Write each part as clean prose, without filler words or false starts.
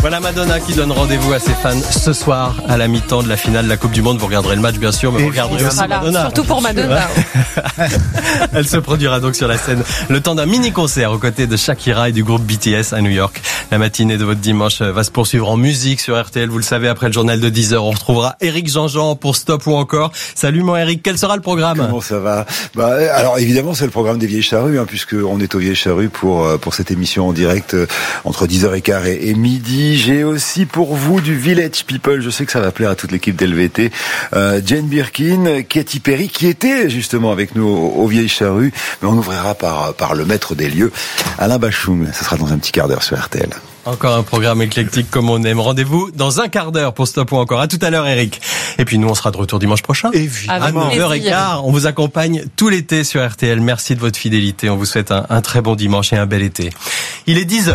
Voilà Madonna qui donne rendez-vous à ses fans ce soir à la mi-temps de la finale de la Coupe du Monde. Vous regarderez le match bien sûr, mais vous regarderez aussi Madonna. Surtout pour Madonna. Elle se produira donc sur la scène le temps d'un mini-concert aux côtés de Shakira et du groupe BTS à New York. La matinée de votre dimanche va se poursuivre en musique sur RTL. Vous le savez, après le journal de 10h, on retrouvera Éric Jean-Jean pour Stop ou encore. Salut mon Éric, quel sera le programme ? Comment ça va ? Alors évidemment, c'est le programme des Vieilles Charrues, puisque on est aux Vieilles Charrues pour cette émission en direct entre 10h15 et midi. J'ai aussi pour vous du Village People. Je sais que ça va plaire à toute l'équipe d'LVT. Jane Birkin, Katy Perry, qui était justement avec nous aux Vieilles Charrues. Mais on ouvrira par le maître des lieux, Alain Bachung. Ça sera dans un petit quart d'heure sur RTL. Encore un programme éclectique comme on aime. Rendez-vous dans un quart d'heure pour Stop ou encore. À tout à l'heure Eric. Et puis nous on sera de retour dimanche prochain. Évidemment. À 9h15. On vous accompagne tout l'été sur RTL. Merci de votre fidélité. On vous souhaite un très bon dimanche et un bel été. Il est 10h.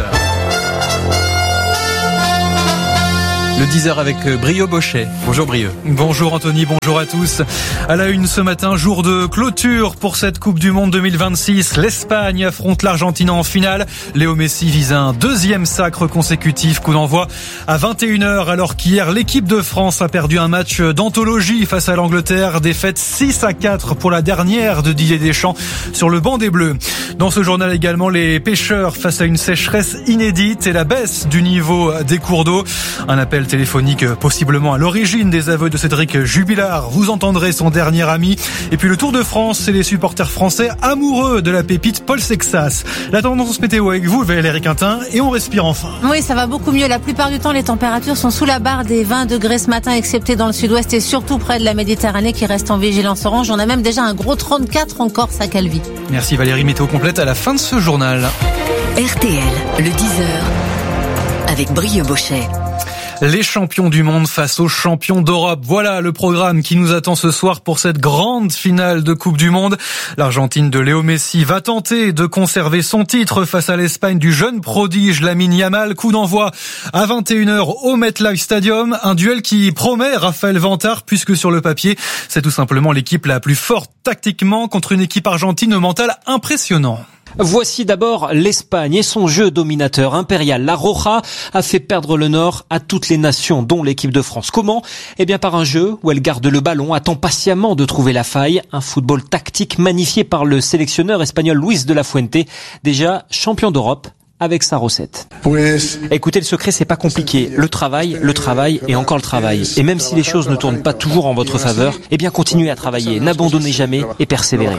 Le 10h avec Brio Bochet. Bonjour Brio. Bonjour Anthony, bonjour à tous. À la une ce matin, jour de clôture pour cette Coupe du Monde 2026. L'Espagne affronte l'Argentine en finale. Léo Messi vise un deuxième sacre consécutif. Coup d'envoi à 21h alors qu'hier l'équipe de France a perdu un match d'anthologie face à l'Angleterre. Défaite 6-4 pour la dernière de Didier Deschamps sur le banc des Bleus. Dans ce journal également, les pêcheurs face à une sécheresse inédite et la baisse du niveau des cours d'eau. Un appel téléphonique possiblement à l'origine des aveux de Cédric Jubilard. Vous entendrez son dernier ami. Et puis le Tour de France et les supporters français amoureux de la pépite Paul Sexas. La tendance météo avec vous, Valérie Quintin, et on respire enfin. Oui, ça va beaucoup mieux. La plupart du temps, les températures sont sous la barre des 20 degrés ce matin, excepté dans le sud-ouest et surtout près de la Méditerranée qui reste en vigilance orange. On a même déjà un gros 34 en Corse à Calvi. Merci Valérie, météo complète à la fin de ce journal. RTL, le 10h, avec Brio Bochet. Les champions du monde face aux champions d'Europe. Voilà le programme qui nous attend ce soir pour cette grande finale de Coupe du Monde. L'Argentine de Léo Messi va tenter de conserver son titre face à l'Espagne du jeune prodige Lamine Yamal. Coup d'envoi à 21h au MetLife Stadium. Un duel qui promet Raphaël Vantard puisque sur le papier, c'est tout simplement l'équipe la plus forte tactiquement contre une équipe argentine au mental impressionnant. Voici d'abord l'Espagne et son jeu dominateur impérial. La Roja a fait perdre le nord à toutes les nations, dont l'équipe de France. Comment ? Eh bien par un jeu où elle garde le ballon, attend patiemment de trouver la faille. Un football tactique magnifié par le sélectionneur espagnol Luis de la Fuente, déjà champion d'Europe avec sa recette. Écoutez, le secret, c'est pas compliqué. Le travail et encore le travail. Et même si les choses ne tournent pas toujours en votre faveur, eh bien continuez à travailler, n'abandonnez jamais et persévérez.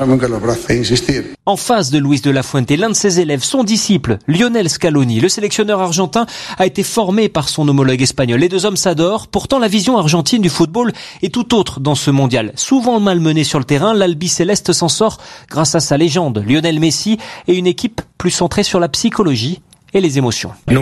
En face de Luis de la Fuente, l'un de ses élèves, son disciple, Lionel Scaloni, le sélectionneur argentin, a été formé par son homologue espagnol. Les deux hommes s'adorent. Pourtant, la vision argentine du football est tout autre dans ce mondial. Souvent malmené sur le terrain, l'Albiceleste s'en sort grâce à sa légende, Lionel Messi, et une équipe plus centrée sur la psychologie et les émotions. Dans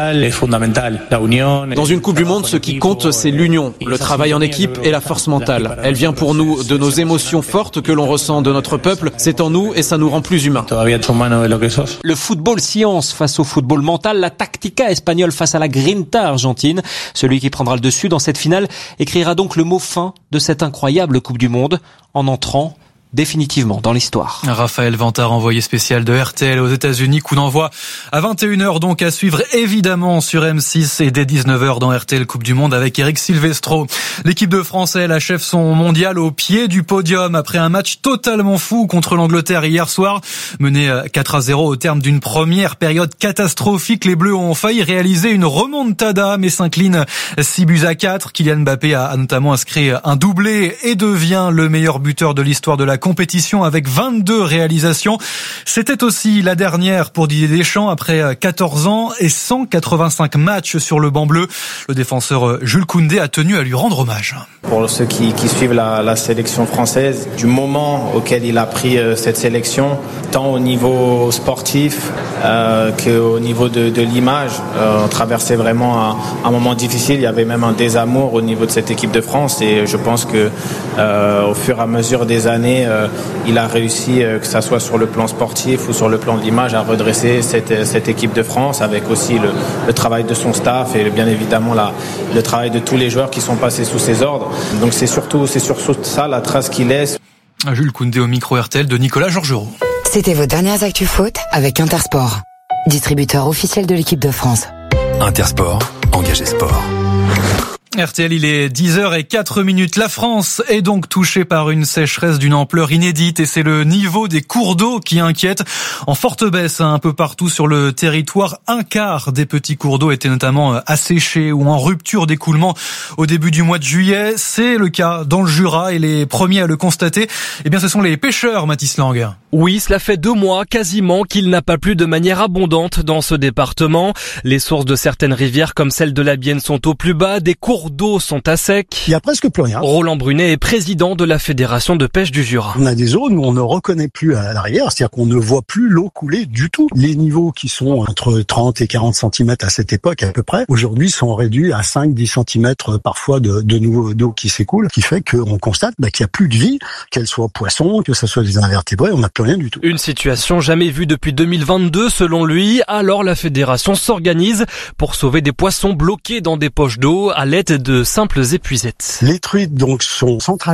une Coupe du Monde, ce qui compte, c'est l'union, le travail en équipe et la force mentale. Elle vient pour nous de nos émotions fortes que l'on ressent de notre peuple. C'est en nous et ça nous rend plus humains. Le football science face au football mental, la tactica espagnole face à la grinta argentine. Celui qui prendra le dessus dans cette finale écrira donc le mot fin de cette incroyable Coupe du Monde en entrant définitivement dans l'histoire. Raphaël Vantard, envoyé spécial de RTL aux États-Unis. Coup d'envoi à 21h, donc à suivre évidemment sur M6 et dès 19h dans RTL Coupe du Monde avec Eric Silvestro. L'équipe de France, elle, achève son mondial au pied du podium après un match totalement fou contre l'Angleterre hier soir. Mené 4-0 au terme d'une première période catastrophique, les Bleus ont failli réaliser une remontada mais s'inclinent 6-4. Kylian Mbappé a notamment inscrit un doublé et devient le meilleur buteur de l'histoire de la compétition avec 22 réalisations. C'était aussi la dernière pour Didier Deschamps après 14 ans et 185 matchs sur le banc bleu. Le défenseur Jules Koundé a tenu à lui rendre hommage. Pour ceux qui suivent la sélection française, du moment auquel il a pris cette sélection, tant au niveau sportif qu'au niveau de l'image, on traversait vraiment un moment difficile. Il y avait même un désamour au niveau de cette équipe de France et je pense que au fur et à mesure des années, il a réussi, que ça soit sur le plan sportif ou sur le plan de l'image, à redresser cette équipe de France avec aussi le travail de son staff et bien évidemment le travail de tous les joueurs qui sont passés sous ses ordres. Donc c'est surtout ça la trace qu'il laisse. Jules Koundé au micro RTL de Nicolas Georgerot. C'était vos dernières actus foot avec Intersport, distributeur officiel de l'équipe de France. Intersport, Engagé Sport. RTL, il est 10h04. La France est donc touchée par une sécheresse d'une ampleur inédite et c'est le niveau des cours d'eau qui inquiète. En forte baisse un peu partout sur le territoire. Un quart des petits cours d'eau étaient notamment asséchés ou en rupture d'écoulement au début du mois de juillet. C'est le cas dans le Jura et les premiers à le constater, eh bien, ce sont les pêcheurs, Mathis Lang. Oui, cela fait 2 mois quasiment qu'il n'a pas plu de manière abondante dans ce département. Les sources de certaines rivières comme celle de la Bienne sont au plus bas, des cours d'eau sont à sec. Il y a presque plus rien. Roland Brunet est président de la Fédération de pêche du Jura. On a des zones où on ne reconnaît plus à la rivière, c'est-à-dire qu'on ne voit plus l'eau couler du tout. Les niveaux qui sont entre 30 et 40 cm à cette époque à peu près, aujourd'hui sont réduits à 5-10 cm parfois de nouveau d'eau qui s'écoule, qui fait qu'on constate qu'il n'y a plus de vie, qu'elle soit poisson, que ce soit des invertébrés, on n'a plus rien du tout. Une situation jamais vue depuis 2022 selon lui, alors la fédération s'organise pour sauver des poissons bloqués dans des poches d'eau à l'aide de simples épuisettes. Les truites donc sont centrales